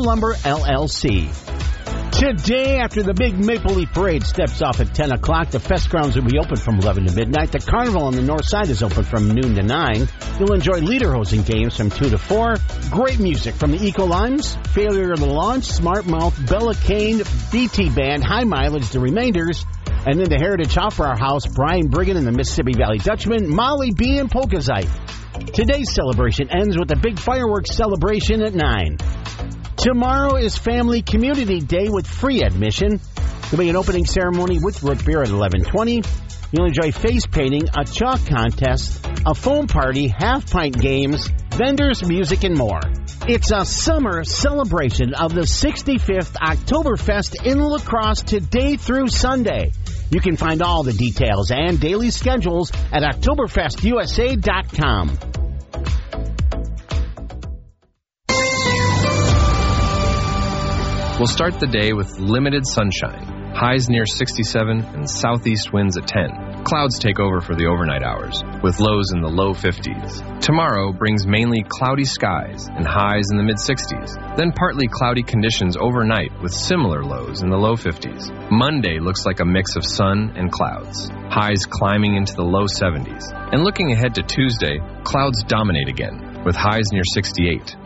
Lumber, LLC. Today, after the big Maple Leaf Parade steps off at 10 o'clock, the Fest grounds will be open from 11 to midnight. The Carnival on the north side is open from noon to 9. You'll enjoy lederhosen games from 2 to 4. Great music from the Eco Limes, Failure of the Launch, Smart Mouth, Bella Kane, BT Band, High Mileage, The Remainders, and then the Heritage Opera House, Brian Brigham and the Mississippi Valley Dutchman, Molly B. and Polkazite. Today's celebration ends with a big fireworks celebration at 9. Tomorrow is Family Community Day with free admission. There'll be an opening ceremony with root beer at 11:20. You'll enjoy face painting, a chalk contest, a foam party, half-pint games, vendors, music, and more. It's a summer celebration of the 65th Oktoberfest in La Crosse today through Sunday. You can find all the details and daily schedules at OktoberfestUSA.com. We'll start the day with limited sunshine, highs near 67 and southeast winds at 10. Clouds take over for the overnight hours, with lows in the low 50s. Tomorrow brings mainly cloudy skies and highs in the mid-60s, then partly cloudy conditions overnight with similar lows in the low 50s. Monday looks like a mix of sun and clouds, highs climbing into the low 70s. And looking ahead to Tuesday, clouds dominate again, with highs near 68.